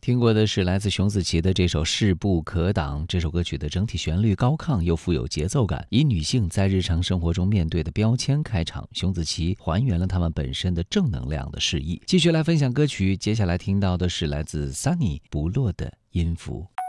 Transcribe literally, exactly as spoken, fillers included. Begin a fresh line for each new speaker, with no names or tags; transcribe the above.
听过的是来自熊梓淇的这首《势不可挡》。这首歌曲的整体旋律高亢又富有节奏感，以女性在日常生活中面对的标签开场，熊梓淇还原了她们本身的正能量的示意。继续来分享歌曲，接下来听到的是来自 Sunny 不落的音符。